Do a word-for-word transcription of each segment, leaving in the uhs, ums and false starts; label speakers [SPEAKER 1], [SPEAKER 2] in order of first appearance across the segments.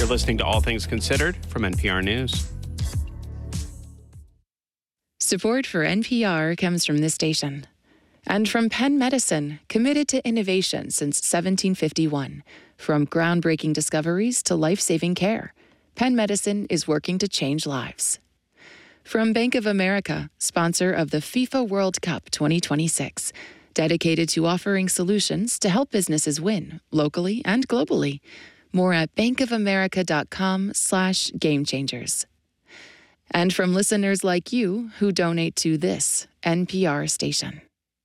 [SPEAKER 1] listening to All Things Considered from N P R News.
[SPEAKER 2] Support for N P R comes from this station and from Penn Medicine, committed to innovation since seventeen fifty-one. From groundbreaking discoveries to life-saving care, Penn Medicine is working to change lives. From Bank of America, sponsor of the FIFA World Cup twenty twenty-six, dedicated to offering solutions to help businesses win locally and globally. More at bankofamerica.com slash game changers. And from listeners like you who donate to this N P R station.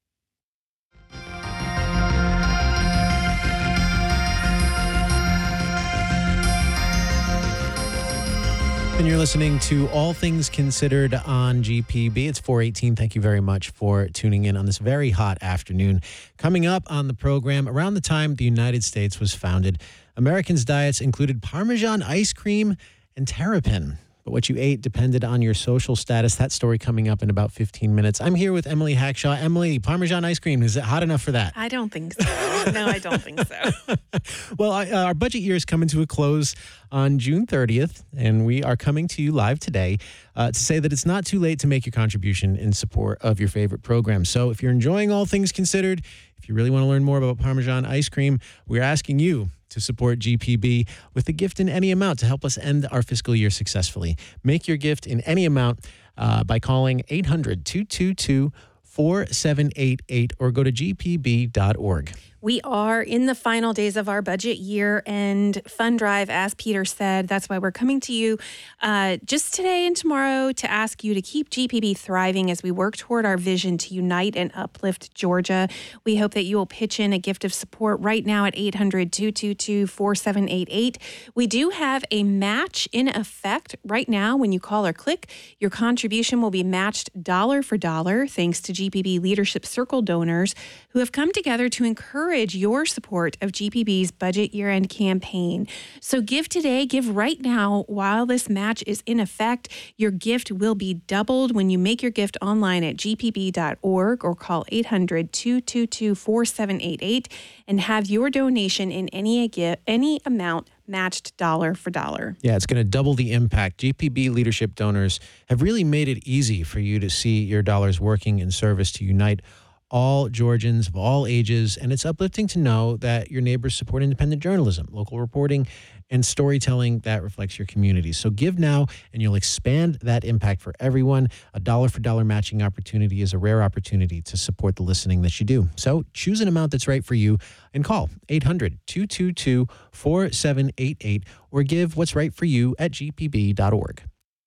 [SPEAKER 3] And you're listening to All Things Considered on G P B. It's four eighteen. Thank you very much for tuning in on this very hot afternoon. Coming up on the program, around the time the United States was founded, Americans' diets included Parmesan ice cream and Terrapin. But what you ate depended on your social status. That story coming up in about fifteen minutes. I'm here with Emily Hackshaw. Emily, Parmesan ice cream, is it hot enough for that?
[SPEAKER 4] I don't think so. No, I don't think so.
[SPEAKER 3] Well, I, uh, our budget year is coming to a close on June thirtieth, and we are coming to you live today uh, to say that it's not too late to make your contribution in support of your favorite program. So if you're enjoying All Things Considered, if you really want to learn more about Parmesan ice cream, we're asking you to support G P B with a gift in any amount to help us end our fiscal year successfully. Make your gift in any amount uh, by calling eight hundred, two two two, four seven eight eight or go to g p b dot org.
[SPEAKER 4] We are in the final days of our budget year and fund drive, as Peter said. That's why we're coming to you uh, just today and tomorrow to ask you to keep G P B thriving as we work toward our vision to unite and uplift Georgia. We hope that you will pitch in a gift of support right now at eight hundred, two two two, four seven eight eight. We do have a match in effect right now. When you call or click, your contribution will be matched dollar for dollar thanks to G P B Leadership Circle donors who have come together to encourage your support of G P B's budget year-end campaign. So give today, give right now while this match is in effect. Your gift will be doubled when you make your gift online at g p b dot org or call eight hundred, two two two, four seven eight eight and have your donation in any, any amount matched dollar for dollar.
[SPEAKER 3] Yeah, it's going to double the impact. G P B leadership donors have really made it easy for you to see your dollars working in service to unite all Georgians of all ages, and it's uplifting to know that your neighbors support independent journalism, local reporting, and storytelling that reflects your community. So give now, and you'll expand that impact for everyone. A dollar-for-dollar matching opportunity is a rare opportunity to support the listening that you do. So choose an amount that's right for you and call eight hundred, two two two, four seven eight eight or give what's right for you at g p b dot org.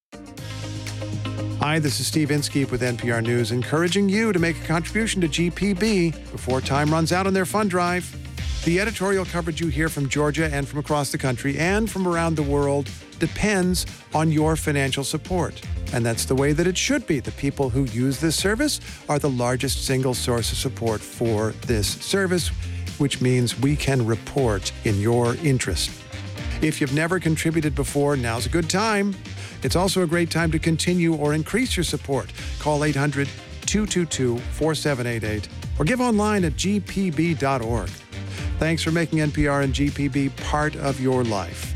[SPEAKER 5] Hi, this is Steve Inskeep with N P R News, encouraging you to make a contribution to G P B before time runs out on their fund drive. The editorial coverage you hear from Georgia and from across the country and from around the world depends on your financial support. And that's the way that it should be. The people who use this service are the largest single source of support for this service, which means we can report in your interest. If you've never contributed before, now's a good time. It's also a great time to continue or increase your support. Call eight hundred, two two two, four seven eight eight or give online at g p b dot org. Thanks for making N P R and G P B part of your life.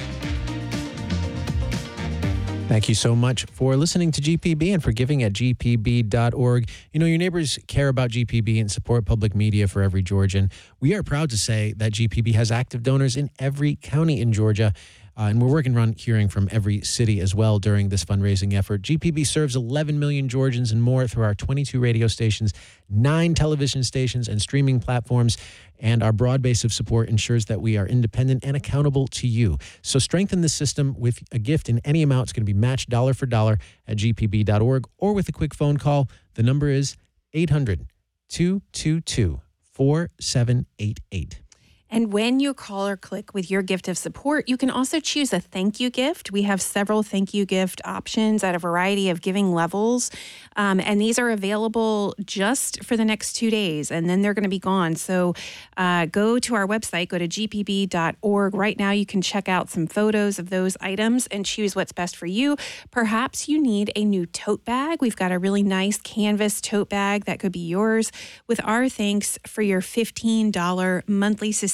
[SPEAKER 3] Thank you so much for listening to G P B and for giving at g p b dot org. You know, your neighbors care about G P B and support public media for every Georgian. We are proud to say that G P B has active donors in every county in Georgia. Uh, and we're working on hearing from every city as well during this fundraising effort. G P B serves eleven million Georgians and more through our twenty-two radio stations, nine television stations, and streaming platforms. And our broad base of support ensures that we are independent and accountable to you. So strengthen the system with a gift in any amount. It's going to be matched dollar for dollar at g p b dot org or with a quick phone call. The number is eight hundred, two two two, four seven eight eight.
[SPEAKER 4] And when you call or click with your gift of support, you can also choose a thank you gift. We have several thank you gift options at a variety of giving levels. Um, and these are available just for the next two days, and then they're going to be gone. So uh, go to our website, go to g p b dot org. Right now, you can check out some photos of those items and choose what's best for you. Perhaps you need a new tote bag. We've got a really nice canvas tote bag that could be yours with our thanks for your fifteen dollars monthly sustainability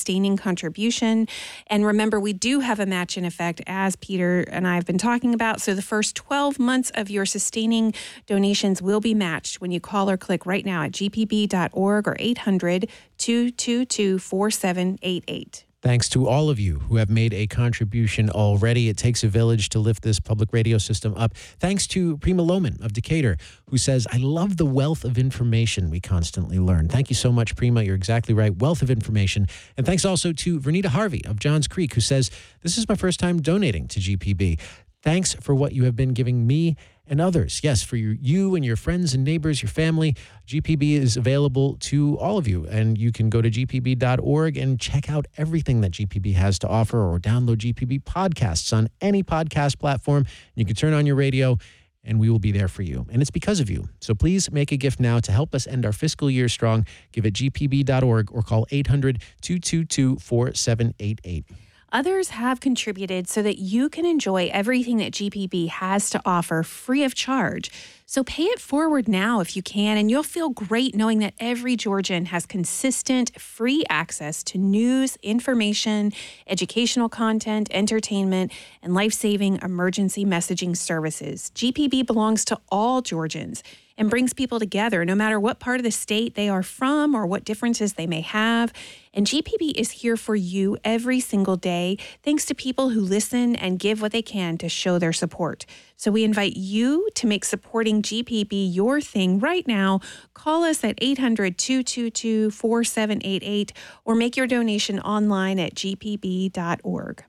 [SPEAKER 4] sustaining contribution. And remember, we do have a match in effect, as Peter and I have been talking about. So the first twelve months of your sustaining donations will be matched when you call or click right now at g p b dot org or eight hundred, two two two, four seven eight eight.
[SPEAKER 3] Thanks to all of you who have made a contribution already. It takes a village to lift this public radio system up. Thanks to Prima Lohman of Decatur, who says, I love the wealth of information we constantly learn. Thank you so much, Prima. You're exactly right. Wealth of information. And thanks also to Vernita Harvey of Johns Creek, who says, this is my first time donating to G P B. Thanks for what you have been giving me and others. Yes, for your, you and your friends and neighbors, your family, G P B is available to all of you. And you can go to g p b dot org and check out everything that G P B has to offer, or download G P B podcasts on any podcast platform. You can turn on your radio and we will be there for you. And it's because of you. So please make a gift now to help us end our fiscal year strong. Give at g p b dot org or call eight hundred, two two two, four seven eight eight.
[SPEAKER 4] Others have contributed so that you can enjoy everything that G P B has to offer free of charge. So pay it forward now if you can, and you'll feel great knowing that every Georgian has consistent, free access to news, information, educational content, entertainment, and life-saving emergency messaging services. G P B belongs to all Georgians and brings people together no matter what part of the state they are from or what differences they may have. And G P B is here for you every single day, thanks to people who listen and give what they can to show their support. So we invite you to make supporting G P B your thing right now. Call us at eight hundred, two two two, four seven eight eight or make your donation online at g p b dot org.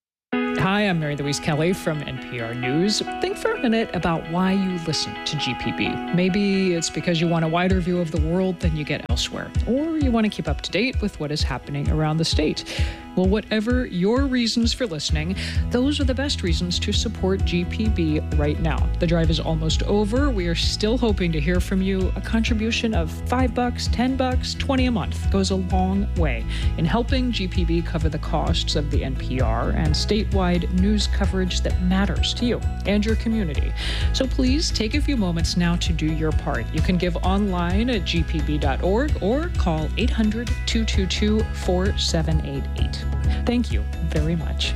[SPEAKER 6] Hi, I'm Mary Louise Kelly from N P R News. Think for a minute about why you listen to G P B. Maybe it's because you want a wider view of the world than you get elsewhere, or you want to keep up to date with what is happening around the state. Well, whatever your reasons for listening, those are the best reasons to support G P B right now. The drive is almost over. We are still hoping to hear from you. A contribution of five bucks, ten bucks, twenty a month goes a long way in helping G P B cover the costs of the N P R and statewide news coverage that matters to you and your community. So please take a few moments now to do your part. You can give online at g p b dot org or call eight hundred, two two two, four seven eight eight. Thank you very much.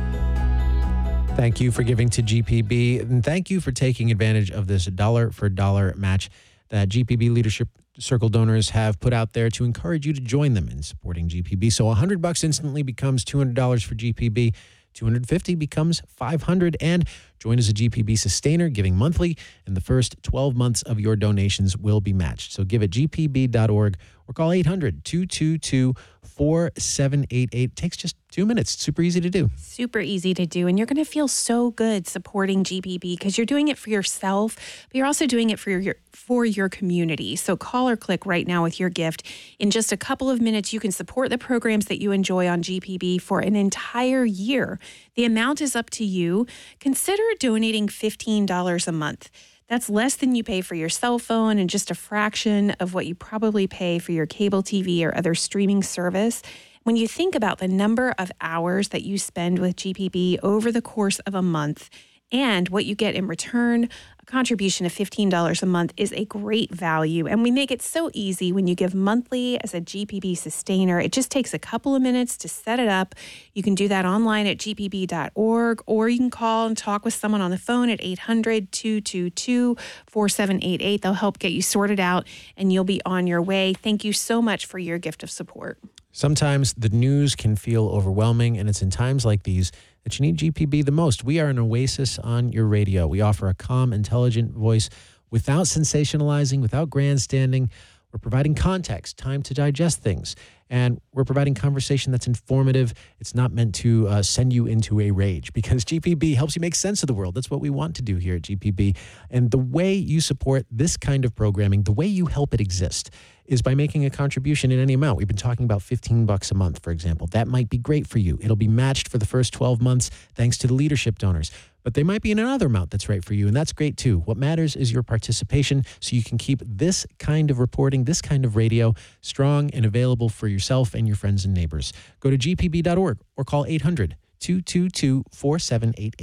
[SPEAKER 3] Thank you for giving to G P B, and thank you for taking advantage of this dollar for dollar match that G P B Leadership Circle donors have put out there to encourage you to join them in supporting G P B. So one hundred bucks instantly becomes two hundred dollars for G P B. two hundred fifty becomes five hundred, and join as a G P B sustainer, giving monthly, and the first twelve months of your donations will be matched. So give at g p b dot org or call eight hundred, two two two, four seven eight eight. It takes just two minutes. It's super easy to do.
[SPEAKER 4] Super easy to do. And you're going to feel so good supporting G P B because you're doing it for yourself, but you're also doing it for your for your community. So call or click right now with your gift. In just a couple of minutes, you can support the programs that you enjoy on G P B for an entire year. The amount is up to you. Consider donating fifteen dollars a month. That's less than you pay for your cell phone and just a fraction of what you probably pay for your cable T V or other streaming service. When you think about the number of hours that you spend with G P B over the course of a month and what you get in return, a contribution of fifteen dollars a month is a great value. And we make it so easy when you give monthly as a G P B sustainer. It just takes a couple of minutes to set it up. You can do that online at g p b dot org, or you can call and talk with someone on the phone at eight hundred, two two two, four seven eight eight. They'll help get you sorted out and you'll be on your way. Thank you so much for your gift of support.
[SPEAKER 3] Sometimes the news can feel overwhelming, and it's in times like these that you need G P B the most. We are an oasis on your radio. We offer a calm, intelligent voice without sensationalizing, without grandstanding. We're providing context, time to digest things, and we're providing conversation that's informative. It's not meant to uh, send you into a rage, because G P B helps you make sense of the world. That's what we want to do here at G P B. And the way you support this kind of programming, the way you help it exist, is by making a contribution in any amount. We've been talking about fifteen bucks a month, for example. That might be great for you. It'll be matched for the first twelve months thanks to the leadership donors. But they might be in another amount that's right for you, and that's great too. What matters is your participation, so you can keep this kind of reporting, this kind of radio, strong and available for yourself and your friends and neighbors. Go to g p b dot org or call eight hundred, two two two, four seven eight eight.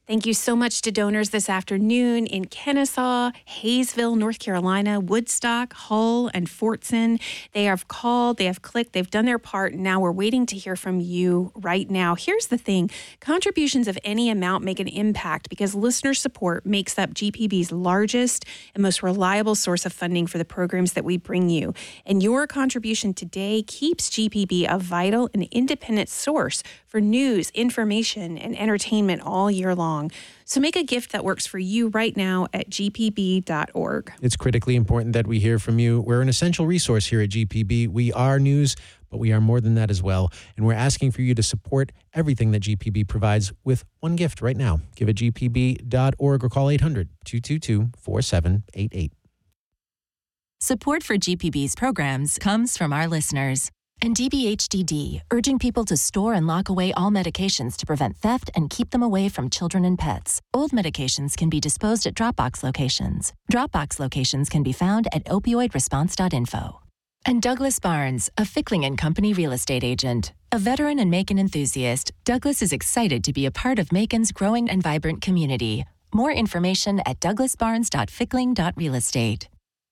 [SPEAKER 4] Thank you so much to donors this afternoon in Kennesaw, Hayesville, North Carolina, Woodstock, Hull, and Fortson. They have called, they have clicked, they've done their part. Now we're waiting to hear from you right now. Here's the thing. Contributions of any amount make an impact because listener support makes up G P B's largest and most reliable source of funding for the programs that we bring you. And your contribution today keeps G P B a vital and independent source for news, information, and entertainment all year long. So make a gift that works for you right now at G P B dot org.
[SPEAKER 3] It's critically important that we hear from you. We're an essential resource here at G P B. We are news, but we are more than that as well. And we're asking for you to support everything that G P B provides with one gift right now. Give at G P B dot org or call eight hundred, two two two, four seven eight eight.
[SPEAKER 7] Support for G P B's programs comes from our listeners. And D B H D D, urging people to store and lock away all medications to prevent theft and keep them away from children and pets. Old medications can be disposed at Dropbox locations. Dropbox locations can be found at opioid response dot info. And Douglas Barnes, a Fickling and Company real estate agent. A veteran and Macon enthusiast, Douglas is excited to be a part of Macon's growing and vibrant community. More information at douglas barnes dot fickling dot real estate.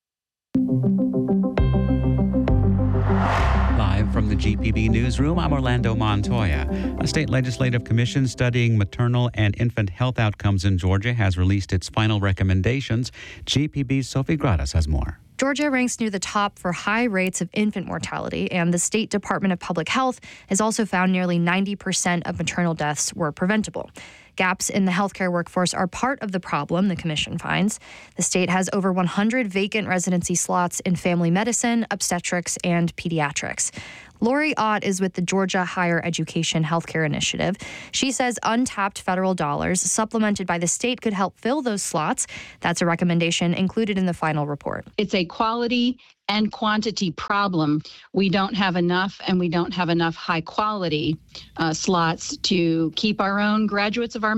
[SPEAKER 8] Live from the G P B newsroom, I'm Orlando Montoya. A state legislative commission studying maternal and infant health outcomes in Georgia has released its final recommendations. G P B's Sophie Gradas has more.
[SPEAKER 9] Georgia ranks near the top for high rates of infant mortality, and the State Department of Public Health has also found nearly ninety percent of maternal deaths were preventable. Gaps in the healthcare workforce are part of the problem, the commission finds. The state has over one hundred vacant residency slots in family medicine, obstetrics, and pediatrics. Lori Ott is with the Georgia Higher Education Healthcare Initiative. She says untapped federal dollars supplemented by the state could help fill those slots. That's a recommendation included in the final report.
[SPEAKER 10] It's a quality and quantity problem. We don't have enough, and we don't have enough high quality uh, slots to keep our own graduates of our